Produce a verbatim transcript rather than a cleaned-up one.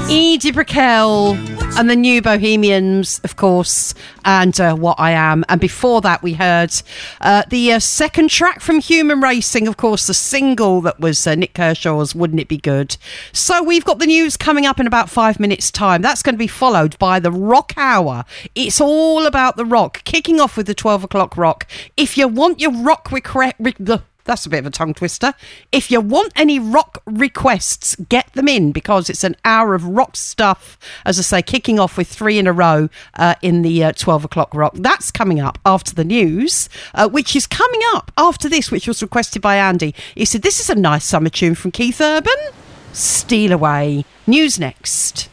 Edie Brickell and the New Bohemians, of course, and uh, What I Am. And before that, we heard uh, the uh, second track from Human Racing, of course, the single that was uh, Nick Kershaw's Wouldn't It Be Good. So we've got the news coming up in about five minutes' time. That's going to be followed by the Rock Hour. It's all about the rock, kicking off with the twelve o'clock rock. If you want your rock request... Re- That's a bit of a tongue twister. If you want any rock requests, get them in, because it's an hour of rock stuff, as I say, kicking off with three in a row uh, in the uh, twelve o'clock rock. That's coming up after the news, uh, which is coming up after this, which was requested by Andy. He said, this is a nice summer tune from Keith Urban. Steal Away. News next.